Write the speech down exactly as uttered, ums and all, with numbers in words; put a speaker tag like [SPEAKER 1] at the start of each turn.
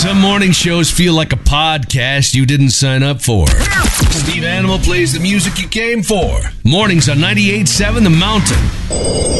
[SPEAKER 1] Some morning shows feel like a podcast you didn't sign up for. Steve Animal plays the music you came for. Mornings on ninety-eight point seven The Mountain.